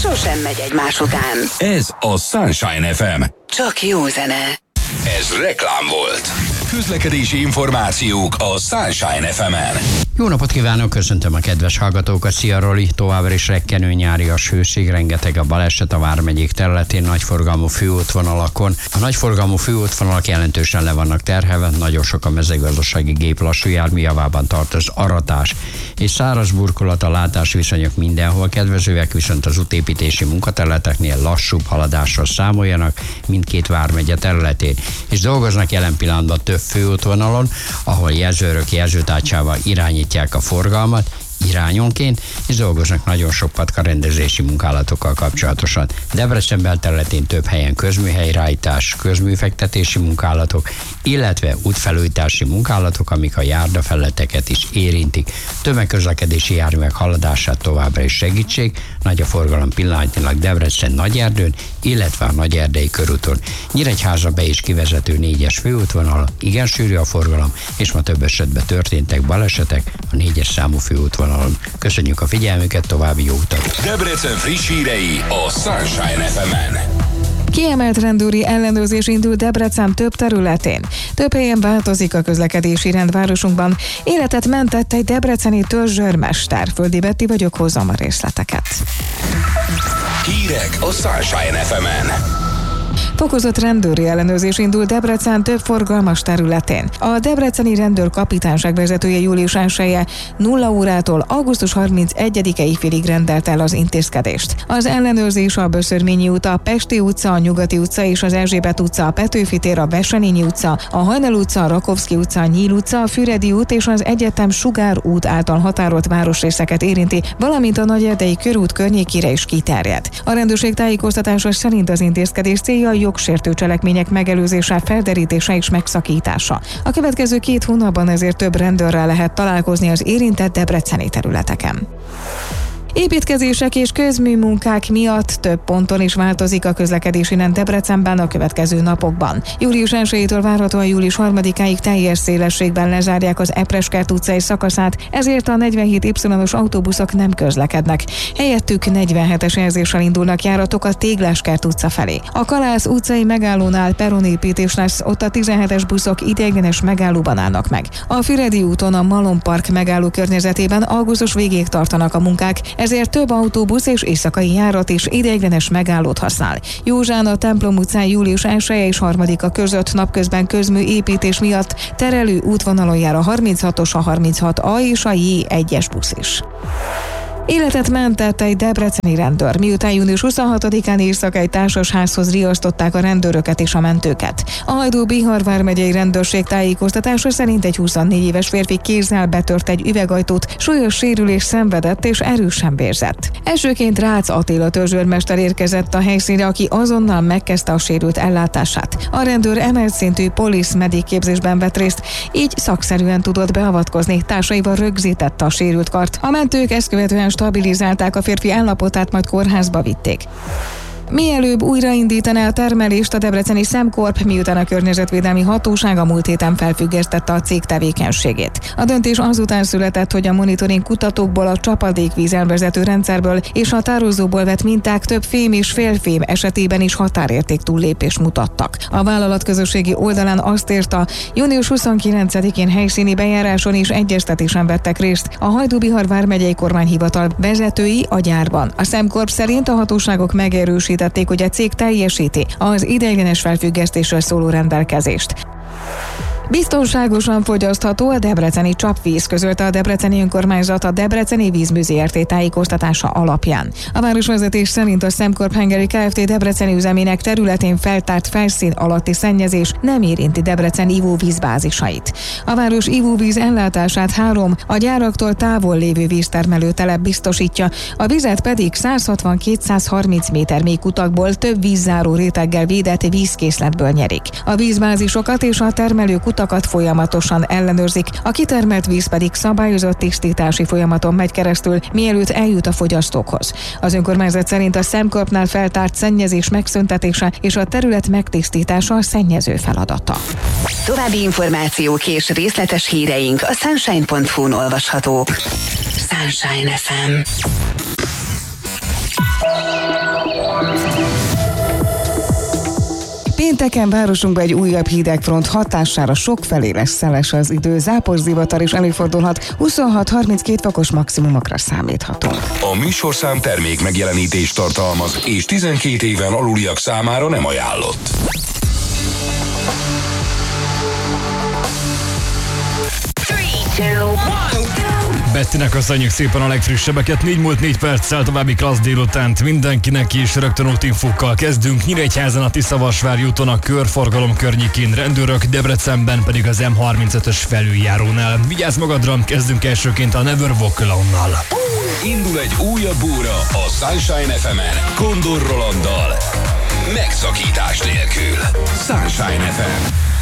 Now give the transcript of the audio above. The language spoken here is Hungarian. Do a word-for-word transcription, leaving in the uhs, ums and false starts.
sosem megy egymás után. Ez a Sunshine ef em. Csak jó zene. Ez reklám volt. Közlekedési információk a Sunshine ef emen. Jó napot kívánok, köszöntöm a kedves hallgatókat, szia Roli, továbbra is rekkenő nyárias hőség, rengeteg a baleset a vármegyék területén, nagyforgalmú főútvonalakon. A nagyforgalmú főútvonalak jelentősen le vannak terhelve, nagyon sok a mezőgazdasági gép lassú jármű javában tart az aratás és száraz burkolat, a látásviszonyok mindenhol kedvezőek, viszont az útépítési munkaterületeknél lassúbb haladással számoljanak mindkét vármegye területén, és dolgoznak jelen pillanatban több főútvonalon, ahol jelzőrök jelzőtárcsával irányítják a forgalmat irányonként, és dolgoznak nagyon sok patkarendezési munkálatokkal kapcsolatosan. Debrecen belterületén több helyen közműhelyreállítás, közműfektetési munkálatok, illetve útfelújítási munkálatok, amik a járdafelületeket is érintik. Tömegközlekedési járművek haladását továbbra is segítség, nagy a forgalom pillanatnyilag Debrecen Nagyerdőn, illetve a Nagyerdei körúton. Nyíregyháza be is kivezető négyes főútvonal, igen sűrű a forgalom, és ma több esetben történtek balesetek a négyes számú főútvonalon. Köszönjük a figyelmüket, további jó utat! Debrecen friss hírei a Sunshine ef emen. Kiemelt rendőri ellenőrzés indul Debrecen több területén. Több helyen változik a közlekedési rend városunkban. Életet mentett egy debreceni törzsőrmester. Földi Betti vagyok, hozzam a részleteket. Hírek a Sunshine ef emen. Fokozott rendőri ellenőrzés indul Debrecen több forgalmas területén. A debreceni rendőrkapitányság vezetője július elsején nulla órától augusztus harmincegyedike félig rendelt el az intézkedést. Az ellenőrzés a Böszörményi út, a Pesti utca, a Nyugati utca és az Erzsébet utca, a Petőfi tér, a Besenényi utca, a Hajnal utca, a Rakovszky utca, a Nyíl utca, a Füredi út és az Egyetem Sugár út által határolt városrészeket érinti, valamint a Nagyerdei körút környékére is kiterjed. A rendőrség tájékoztatása szerint az intézkedés célja a jogsértő cselekmények megelőzése, felderítése és megszakítása. A következő két hónapban ezért több rendőrrel lehet találkozni az érintett debreceni területeken. Építkezések és közműmunkák miatt több ponton is változik a közlekedési rend Debrecenben a következő napokban. július elsejétől várhatóan július harmadikáig teljes szélességben lezárják az Epreskert utcai szakaszát, ezért a negyvenhét Y-os autóbuszok nem közlekednek. Helyettük negyvenhetes jelzéssel indulnak járatok a Tégláskert utca felé. A Kalász utcai megállónál peronépítés lesz, ott a tizenhetes buszok ideiglenes megállóban állnak meg. A Füredi úton a Malom Park megálló környezetében augusztus végéig tartanak a munkák, ezért több autóbusz és éjszakai járat is ideiglenes megállót használ. Józsán a Templom utcán július elsején és harmadika között napközben közmű építés miatt terelő útvonalon jár a harminchatos, a harminchat A és a J egyes busz is. Életet mentett egy debreceni rendőr, miután június huszonhatodikán éjszaka egy társasházhoz riasztották a rendőröket és a mentőket. A Hajdú-Bihar vármegyei rendőrség tájékoztatása szerint egy huszonnégy éves férfi kézzel betört egy üvegajtót, súlyos sérülés szenvedett és erősen vérzett. Elsőként Rácz Attila törzsőrmester érkezett a helyszínre, aki azonnal megkezdte a sérült ellátását. A rendőr emelt szintű polisz-medik képzésben vett részt, így szakszerűen tudott beavatkozni, társaival rögzítette a sérült kart. A mentők ezt követően stabilizálták a férfi állapotát, majd kórházba vitték. Mielőbb újraindítaná a termelést a debreceni Szemkorp, miután a környezetvédelmi hatóság a múlt héten felfüggesztette a cég tevékenységét. A döntés azután született, hogy a monitoring kutatókból, a csapadékvíz elvezető rendszerből és a tározóból vett minták több fém és félfém esetében is határérték túllépést mutattak. A vállalat közösségi oldalán azt írta, június huszonkilencedikén helyszíni bejáráson és egyeztetésen vettek részt a Hajdú-Bihar vármegyei kormányhivatal vezetői a gyárban. A Szemkorp szerint a hatóságok megerősítették, hogy a cég teljesíti az ideiglenes felfüggesztésről szóló rendelkezést. Biztonságosan fogyasztható a debreceni csapvíz, közölte a debreceni önkormányzat a Debreceni Vízmű Zrt. Tájékoztatása alapján. A városvezetés szerint a Szemkorp Hungary Kft. Debreceni üzemének területén feltárt felszín alatti szennyezés nem érinti Debrecen ivóvízbázisait. A város ivóvíz ellátását három a gyáraktól távol lévő víztermelő telep biztosítja, a vizet pedig száz hatvan-kétszázharminc méter mély kutakból több vízzáró réteggel védett vízkészletből nyerik. A vízbázisokat és a termelő kutakat folyamatosan ellenőrzik, a kitermelt víz pedig szabályozott tisztítási folyamaton megy keresztül, mielőtt eljut a fogyasztókhoz. Az önkormányzat szerint a Szemkorpnál feltárt szennyezés megszüntetése és a terület megtisztítása a szennyező feladata. További információk és részletes híreink a sunshine pont hu-n olvashatók. Sunshine ef em. Pénteken városunkban egy újabb hidegfront hatására sokfelé lesz szeles az idő, zápor, zivatar is előfordulhat, huszonhat harminckét fokos maximumokra számíthatunk. A műsorszám termék megjelenítést tartalmaz, és tizenkét éven aluliak számára nem ajánlott. Bettinek köszönjük szépen a legfrissebbeket, négy múlt négy perccel további klassz délutánt mindenkinek, és rögtön útinfokkal kezdünk. Nyíregyházan a Tiszavasvári úton a körforgalom környékén rendőrök, Debrecenben pedig az M harmincötös felüljárónál. Vigyázz magadra, kezdünk elsőként a Never Walk Alone-nal. Indul egy újabb óra a Sunshine ef emen, Kondor Rolanddal. Megszakítás nélkül. Sunshine ef em.